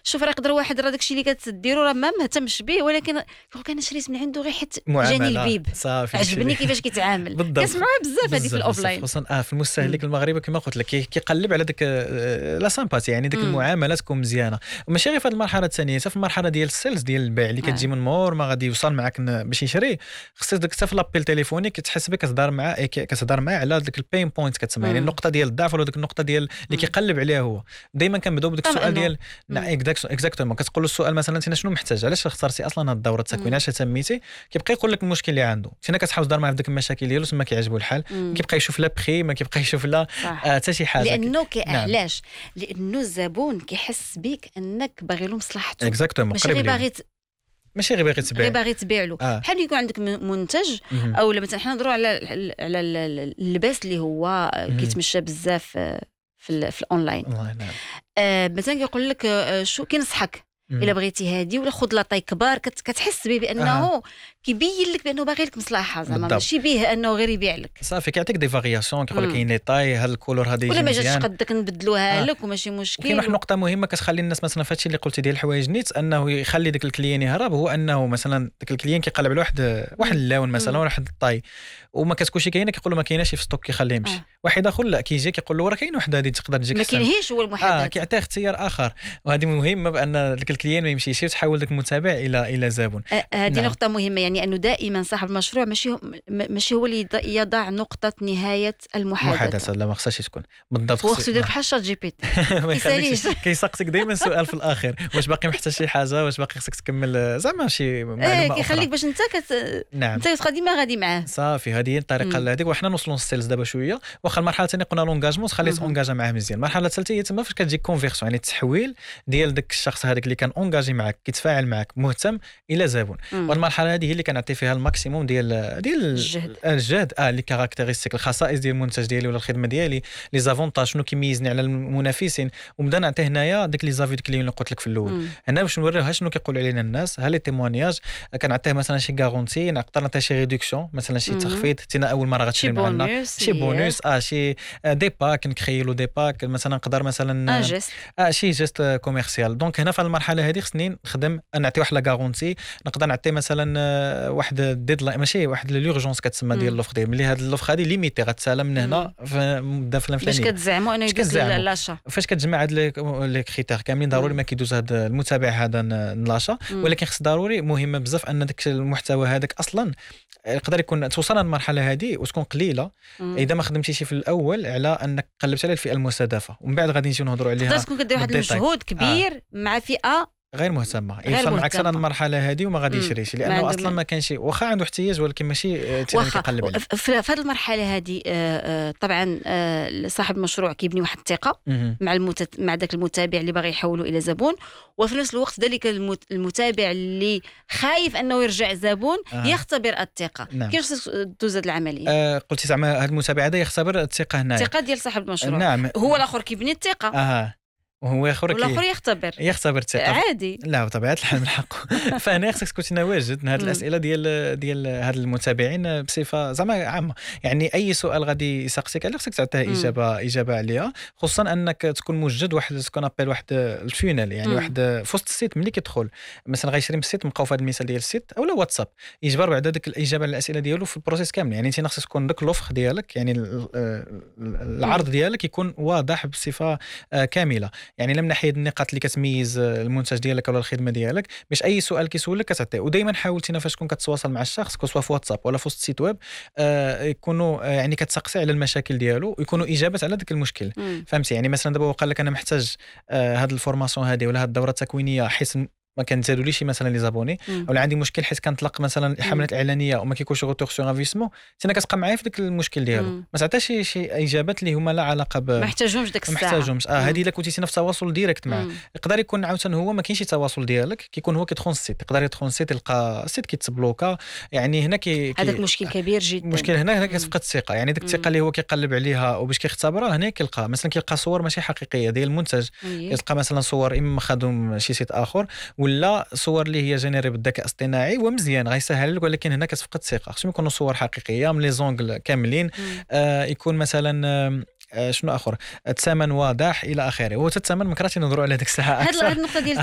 شوف راه يقدر واحد راه داكشي اللي كتديرو راه ما مهتمش به، ولكن يقول انا شريت من عنده غير حيت جاني البيب صافي عجبني كيفاش كيتعامل. كنسمعوها بزاف هذه في الاوفلاين، خصوصا في المستهلك المغربي كما قلت لك كيقلب على داك لا سامباتي، يعني ديك المعامله تكون مزيانه. وماشي غير في هذه المرحله الثانيه، حتى في المرحله ديال السيلز ديال البيع اللي كتجي من مور ما غادي يوصل معاك باش يشري، خصك داك حتى في لابيل تليفوني كتحس بك كتهضر معاه على داك البين بوينت كتسمى، يعني النقطه ديال الضعف ولا ديك النقطه ديال اللي كيقلب عليها هو. ديما كنبداو بداك السؤال ديال اكزاكتومون، كتقول له السؤال مثلا انت شنو محتاج، علاش اخترتي اصلا هذه الدوره التكوين، علاش تسميتي، كيبقى يقول لك المشكل اللي عنده، انت كتحاول تدار معاه في ديك المشاكل ديالو تما كيعجبو الحال، كيبقى يشوف لا بخي، ما كيبقى يشوف لا حتى شي حاجه، لانه علاش لانه الزبون كيحس بك انك باغي له مصلحته، ماشي غير باغي تبيع له. بحال يكون عندك منتج او مثلا حنا نهضروا على اللباس اللي هو كيتمشى بزاف في الاونلاين. مثلا كيقول لك شو كينصحك الا بغيتي هذه ولا خذ لاطاي كبار، كتحس به بانه كيبين لك بانه باغي لك مصلحه، زعما ماشي به انه غير يبيع لك. صافي كيعطيك دي فارياسيون، كيقول لك كاين لي طاي هذا الكولور هذا ولا ما جاتش قدك نبدلوها لك وماشي مشكل. كاين واحد النقطه مهمه كتخلي الناس مثلا فهادشي اللي قلتي ديال الحوايج نيت انه يخلي داك الكليين يهرب، هو انه مثلا داك الكليين كيقلب على واحد اللون مثلا واحد الطاي وما كتكونش كاينه، كيقول له ما كايناش في ستوك كيخليه يمشي. واحد اخر لا كيجي كيقول له راه كاين وحده هذه تقدر تجيك، ما كاينهيش هو المحدد، كيعطيه اختيار اخر. وهذه مهمه بان داك الكليين ما يمشيش وتحول داك المتابع الى زبون. هذه نقطه مهمه، يعني انه دائما صاحب المشروع ماشي هو اللي يضع نقطه نهايه المحادثه. لا ما خصهاش تكون بالضبط، وخصو يدير بحال شات جي بي تي كيسقسيك دائما سؤال في الاخر، واش باقي محتاج شي حاجه، واش باقي خصك تكمل زعما شي معلومه كيخليك باش انت انت ديما غادي معاه. صافي هذه هي الطريقه هذيك. وحنا نوصلوا للسيلز دابا شويه، واخا المرحله الثانيه قلنا لونجاجمون خليت اونجاجا معاه مزيان. المرحله الثالثه هي تما فاش كتجي كونفيرسيون، يعني التحويل ديال داك الشخص هذاك اللي كان اونجاجي معاك كيتفاعل معاك مهتم الى زبون. والمرحله هذه هي اللي كنعطي فيها الماكسيموم ديال الجهد اللي كاركتيرستيك الخصائص ديال المنتج ديالي ولا الخدمه ديالي، لي زافونتاج شنو كيميزني على المنافسين، ونبدا نعطي هنايا ديك لي زافي كليون اللي قلت لك في الاول. هنا باش نوريوها شنو كيقولوا علينا الناس، ها لي تيمونياج، كنعطيه مثلا شي غارونتي، نقدر نعطي شي ريدكسيون مثلا شي تخفيض، تينا اول مره غتشري معنا شي بونوس شي دي باك نكريلو دي باك مثلا، نقدر مثلا شي جيست كوميرسيال. دونك هنا في المرحله هذه خصني نخدم نعطي واحد لا غارونتي، نقدر نعطي مثلا واحد ديدلاين ماشي واحد لورجونس كتسمى ديال لوفر ديال ملي هاد اللوفر هذه ليميتي غتسالى من هنا في مده فلانيه باش كتزعموا انه يدير لاشا. فاش كتجمع هاد لي كريتير كاملين ضروري ما كيدوز هاد المتابع هذا لاشا، ولكن خص ضروري مهمه بزاف ان داك المحتوى هذاك اصلا يقدر يكون توصلنا للمرحله هذه وتكون قليله اذا ما خدمتيش في الاول على انك قلبت على الفئه المستهدفه، ومن بعد غادي نجيو نهضروا عليها. تقدر تكون كدير واحد المجهود كبير مع فئه غير مهتمه يوصل معك اكثر المرحله هذه وما غادي يشريش، لانه اصلا ما كانش واخا عنده احتياج ولكن ماشي كيقلب عليه. في هذه المرحله هذه طبعا صاحب المشروع كيبني واحد الثقه مع ذاك المتابع اللي باغي يحوله الى زبون، وفي نفس الوقت ذلك المتابع اللي خايف انه يرجع زبون يختبر الثقه. كيفاش دوز هذه العمليه؟ قلتي زعما هذا المتابع هذا يختبر الثقه هنا، الثقه ديال صاحب المشروع. هو الاخر كيبني الثقه وهو الاخر يختبر الثقه عادي. لا بطبيعه الحال من حقه. فهنا خصك تكون واجد هذه الاسئله ديال هاد المتابعين بصفه زعما عامه، يعني اي سؤال غادي يسقسيك عليه خصك تعطيه اجابه عليها، خصوصا انك تكون موجد واحد سكون ابل واحد الفينال، يعني واحد في وسط السيت ملي كيدخل مثلا غيشري من السيت، نبقاو في هذا المثال ديال السيت او لا واتساب، يجبر بعد ديك الاجابه على الاسئله ديالو في البروسيس كامل. يعني انت خصك تكون داك لوفر ديالك، يعني العرض ديالك يكون واضح بصفه كامله، يعني من ناحيه النقاط اللي كتميز المنتج ديالك ولا الخدمه ديالك، باش اي سؤال كيسولك كتعطيه. ودائما حاولتينا فاش تكون كتواصل مع الشخص سواء في واتساب ولا في وسط السيت ويب يكونوا يعني كتسقسي على المشاكل ديالو ويكونوا اجابات على ذاك المشكل. فهمتي؟ يعني مثلا دابا وقال لك انا محتاج هاد الفورماسيون هذه ولا هاد الدوره التكوينيه حيت ما كنزادوليش مثلا لي زابوني، ولا عندي مشكل حيت كنطلق مثلا الحملات الاعلانيه وما كيكونش غوتور سور انفيسمون، تينا كتبقى معايا في داك المشكل ديالو. ما تعطيش شي اجابات اللي هما لا علاقه ما محتاجهمش داك الساعه. هذه الا كنتي في تواصل ديريكت معاه، يقدر يكون عاوتاني هو ما كاينش تواصل ديالك، كيكون هو كيدخل السيت، يقدر يدخل السيت يلقى السيت كيتبلوكا، يعني هنا هذاك مشكل كبير جدا. مشكل هنا كتفقد الثقه، يعني ديك الثقه اللي هو كيقلب عليها وباش كيختبرها هنا كيلقى مثلا كيلقى صور ماشي حقيقيه ديال المنتج، كيلقى مثلا صور اما خدوم شي سيت اخر ولا صور اللي هي جينيري بالذكاء الاصطناعي ومزيان غيسهل لك، ولكن هنا كتفقد الثقه. خصهم يكونوا صور حقيقيه من لي زونغل كاملين، يكون مثلا شنو اخر الثمن واضح الى اخره. هو الثمن مكراتي نهضروا على ديك الساعه هذه النقطه ديال